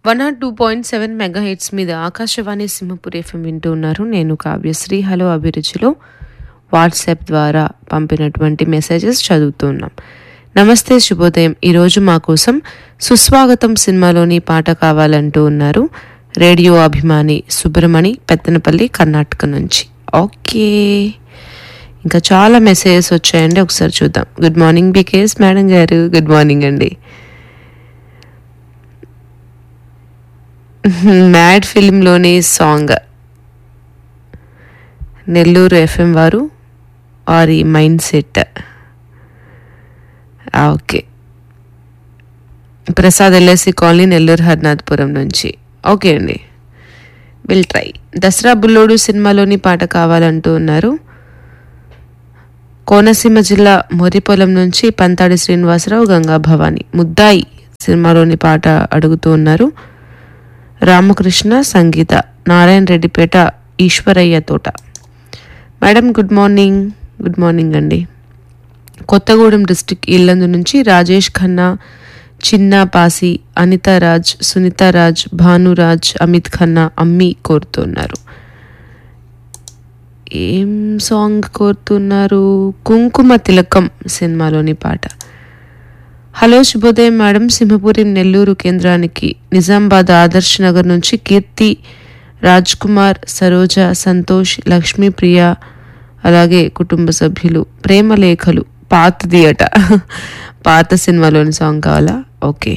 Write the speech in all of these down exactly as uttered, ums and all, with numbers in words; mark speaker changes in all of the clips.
Speaker 1: One not two point seven mega hits మీద Akashvani Simhapuri FM వింటూ ఉన్నారు. నేను కావ్యశ్రీ. హలో అభిరుచిలో వాట్సాప్ ద్వారా పంపినటువంటి మెసేజెస్ చదువుతున్నాం. నమస్తే, శుభోదయం. ఈరోజు మా కోసం సుస్వాగతం సినిమాలోని పాట కావాలంటూ ఉన్నారు రేడియో అభిమాని సుబ్రమణి, పెత్తనపల్లి, కర్ణాటక నుంచి. ఓకే, ఇంకా చాలా మెసేజెస్ వచ్చాయండి, ఒకసారి చూద్దాం. గుడ్ మార్నింగ్ బికేఎస్ మేడం గారు. గుడ్ మార్నింగ్ అండి. మ్యాడ్ ఫిల్మ్లోని సాంగ్ నెల్లూరు ఎఫ్ఎం వారు ఆరి mind set. Okay, Prasad LSC colony, Nellore Harnathapuram నుంచి. ఓకే అండి, విల్ ట్రై. దసరా బుల్లోడు సినిమాలోని పాట కావాలంటూ ఉన్నారు కోనసీమ జిల్లా మొరిపొలం నుంచి పంతాడి శ్రీనివాసరావు, గంగా భవాని. ముద్దాయి సినిమాలోని పాట అడుగుతూ ఉన్నారు రామకృష్ణ, సంగీత, నారాయణ రెడ్డిపేట, ఈశ్వరయ్య తోట. Madam good morning. Good morning అండి. కొత్తగూడెం డిస్టిక్ ఇల్లందు నుంచి రాజేష్ ఖన్నా, చిన్నా పాసి, అనితారాజ్, సునీతారాజ్, భానురాజ్, అమిత్ ఖన్నా, అమ్మి కోరుతున్నారు. ఏం సాంగ్ కోరుతున్నారు? కుంకుమ తిలకం సినిమాలోని పాట. హలో శుభోదయం మేడం. సింహపురి నెల్లూరు కేంద్రానికి నిజామాబాద్ ఆదర్శ్ నగర్ నుంచి కీర్తి, రాజ్ కుమార్, సరోజ, సంతోష్, లక్ష్మీప్రియ, అలాగే కుటుంబ సభ్యులు. ప్రేమ లేఖలు పాతది అట, పాత సినిమాలోని సాంగ్ కావాలా? Okay.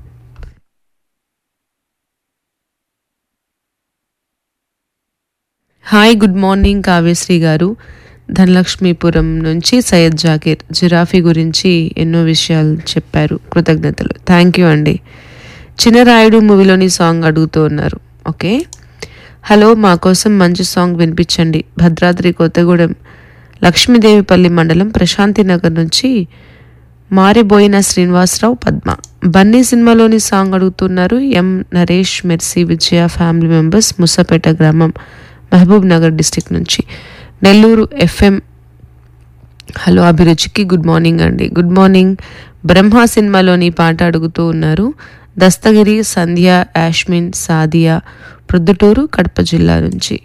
Speaker 1: Hi, good morning Kavyasri గారు. ధనలక్ష్మీపురం నుంచి సయ్యద్ జాకీర్. జిరాఫీ గురించి ఎన్నో విషయాలు చెప్పారు, కృతజ్ఞతలు. థ్యాంక్ యూ అండి. చిన్నరాయుడు మూవీలోని సాంగ్ అడుగుతూ ఉన్నారు. ఓకే, హలో, మా కోసం మంచి సాంగ్ వినిపించండి. భద్రాద్రి కొత్తగూడెం లక్ష్మీదేవిపల్లి మండలం ప్రశాంతి నగర్ నుంచి మారిబోయిన శ్రీనివాసరావు, పద్మ. బన్నీ సినిమాలోని సాంగ్ అడుగుతున్నారు ఎం నరేష్, మెర్సీ, విజయ ఫ్యామిలీ మెంబర్స్, ముసాపేట గ్రామం, మహబూబ్ నగర్ డిస్టిక్ నుంచి. నెల్లూరు ఎఫ్ఎం హలో అభిరుచికి గుడ్ మార్నింగ్ అండి. Good morning. బ్రహ్మ సినిమాలోని పాట అడుగుతూ ఉన్నారు దస్తగిరి, సంధ్య, యాష్మిన్, సాదియా, ప్రొద్దుటూరు, కడప జిల్లా నుంచి.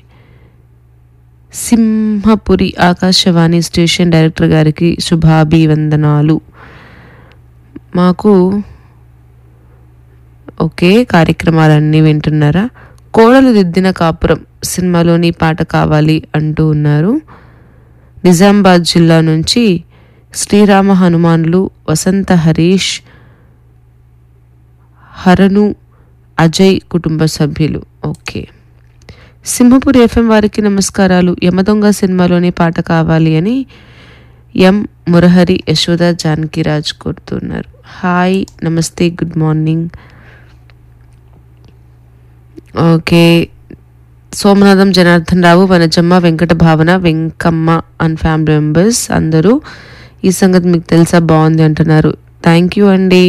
Speaker 1: సింహపురి ఆకాశవాణి స్టేషన్ డైరెక్టర్ గారికి శుభాభివందనాలు. మాకు ఓకే, కార్యక్రమాలన్నీ వింటున్నారా? కోడలు దిద్దిన కాపురం సినిమాలోని పాట కావాలి అంటూ ఉన్నారు నిజామాబాద్ జిల్లా నుంచి శ్రీరామ హనుమాన్లు, వసంత, హరీష్, హరను, అజయ్ కుటుంబ సభ్యులు. ఓకే. సింహపురి ఎఫ్ఎం వారికి నమస్కారాలు. యమదొంగ సినిమాలోని పాట కావాలి అని ఎం మురహరి, యశోద, జానకిరాజ్ కోరుతున్నారు. హాయ్, నమస్తే, good morning. Okay, Somanatham, Janardhan Rao, Vanajamma, Venkata భావన, వెంకమ్మ అండ్ ఫ్యామిలీ మెంబర్స్ అందరూ ఈ సంగతి మీకు తెలుసా, బాగుంది అంటున్నారు. థ్యాంక్ యూ అండి.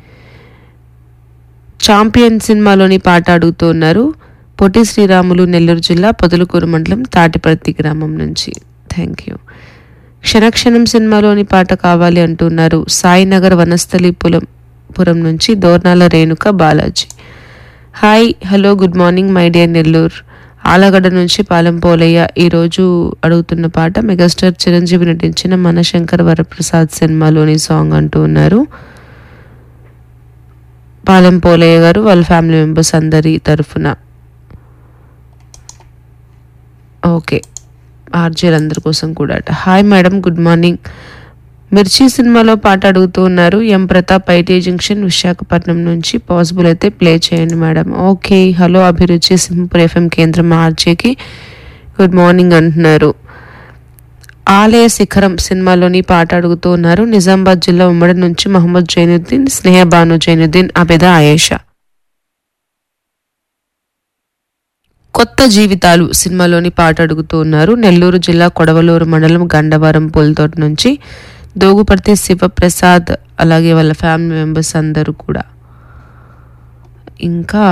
Speaker 1: చాంపియన్ సినిమాలోని పాట అడుగుతూ ఉన్నారు పొట్టి శ్రీరాములు, నెల్లూరు జిల్లా పొదలకూరు మండలం, తాటిపర్తి గ్రామం నుంచి. Thank you. క్షణక్షణం సినిమాలోని పాట కావాలి అంటున్నారు సాయినగర్, వనస్థలి పులం పురం నుంచి Dornala Renuka, Balaji. Hi, hello, good morning my dear Nellore. Allagadda నుంచి పాలెం పోలయ్య ఈరోజు అడుగుతున్న పాట మెగాస్టార్ చిరంజీవి నటించిన మనశంకర్ వరప్రసాద్ సినిమాలోని సాంగ్ అంటూ ఉన్నారు పాలెం పోలయ్య గారు, వాళ్ళ ఫ్యామిలీ మెంబర్స్ అందరి తరఫున. ఓకే, ఆర్జీలు అందరి కోసం కూడా అట. Hi madam, good morning. మిర్చి సినిమాలో పాట అడుగుతూ ఉన్నారు ఎం ప్రతాప్, ఐటీ జంక్షన్, విశాఖపట్నం నుంచి. పాసిబుల్ అయితే ప్లే చేయండి మేడం. ఓకే. హలో అభిరుచి సింహపురి ఎఫ్ఎం కేంద్రం ఆర్జేకి గుడ్ మార్నింగ్ అంటున్నారు. ఆలయ శిఖరం సినిమాలోని పాట అడుగుతూ ఉన్నారు నిజామాబాద్ జిల్లా ఉమ్మడి నుంచి మహమ్మద్ జైనుద్దీన్, స్నేహ బాను జైనుద్దీన్, అబెద, ఆయేషా. కొత్త జీవితాలు సినిమాలోని పాట అడుగుతూ ఉన్నారు నెల్లూరు జిల్లా కొడవలూరు మండలం గండవరం పూలతోట నుంచి దోగుపర్తి శివప్రసాద్, అలాగే వాళ్ళ ఫ్యామిలీ మెంబర్స్ అందరూ కూడా. ఇంకా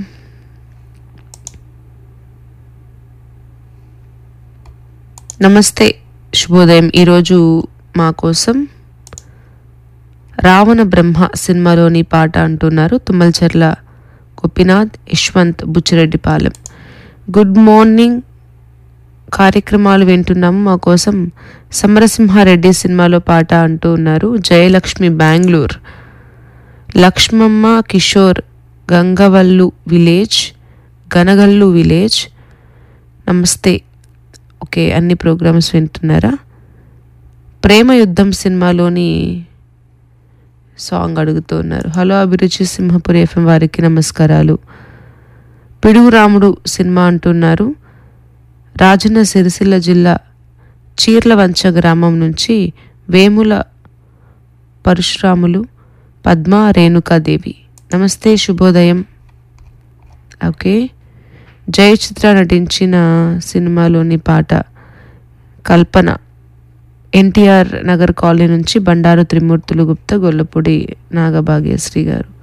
Speaker 1: నమస్తే, శుభోదయం. ఈరోజు మా కోసం రావణ బ్రహ్మ సినిమాలోని పాట అంటున్నారు తుమ్మలచెర్ల గోపినాథ్, యశ్వంత్, బుచ్చిరెడ్డిపాలెం. గుడ్ మార్నింగ్, కార్యక్రమాలు వింటున్నాము, మా కోసం సమరసింహారెడ్డి సినిమాలో పాట అంటూ ఉన్నారు జయలక్ష్మి బెంగళూరు. Lakshmamma Kishore గంగవల్లు village, Ganagallu village. నమస్తే. ఓకే, అన్ని ప్రోగ్రామ్స్ వింటున్నారా? ప్రేమ యుద్ధం సినిమాలోని సాంగ్ అడుగుతున్నారు. హలో అభిరుచి సింహపురి ఎఫ్ఎం వారికి నమస్కారాలు. పిడుగు రాముడు సినిమా అంటున్నారు. రాజన్న సిరిసిల్ల జిల్లా చీర్లవంచ గ్రామం నుంచి వేముల పరశురాములు, పద్మ, రేణుకాదేవి. నమస్తే, శుభోదయం. ఓకే, జయచిత్ర నటించిన సినిమాలోని పాట కల్పన, ఎన్టీఆర్ నగర్ కాలనీ నుంచి బండారు త్రిమూర్తులు గుప్తా, గొల్లపూడి నాగభాగ్యశ్రీ గారు.